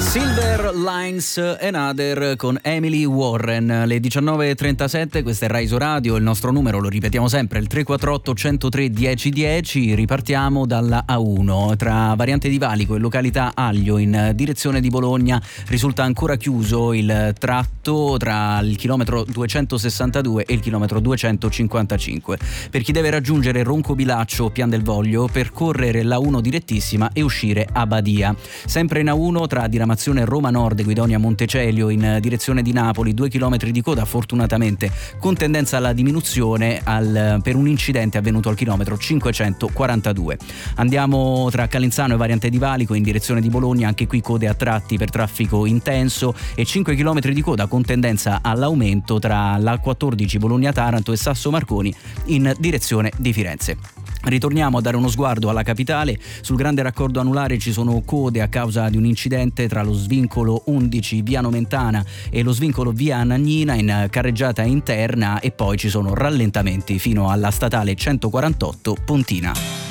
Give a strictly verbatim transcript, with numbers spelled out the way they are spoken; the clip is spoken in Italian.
Silver Lines Another con Emily Warren. Le diciannove e trentasette, questa è Rai Radio, il nostro numero lo ripetiamo sempre, il tre quattro otto uno zero tre uno zero uno zero. Ripartiamo dalla A uno. Tra Variante di Valico e località Aglio in direzione di Bologna risulta ancora chiuso il tratto tra il chilometro duecentosessantadue e il chilometro duecentocinquantacinque. Per chi deve raggiungere Roncobilaccio o Pian del Voglio, percorrere l'A uno direttissima e uscire a Badia. Sempre in A uno, tra diramazione Roma Nord, Guidonia Montecelio in direzione di Napoli, due chilometri di coda, fortunatamente con tendenza alla diminuzione al, per un incidente avvenuto al chilometro cinquecentoquarantadue. Andiamo tra Calenzano e Variante di Valico in direzione di Bologna, anche qui code a tratti per traffico intenso e cinque chilometri di coda con tendenza all'aumento tra l'A quattordici Bologna-Taranto e Sasso Marconi in direzione di Firenze. Ritorniamo a dare uno sguardo alla capitale. Sul grande raccordo anulare ci sono code a causa di un incidente tra lo svincolo undici via Nomentana e lo svincolo via Anagnina in carreggiata interna, e poi ci sono rallentamenti fino alla statale centoquarantotto Pontina.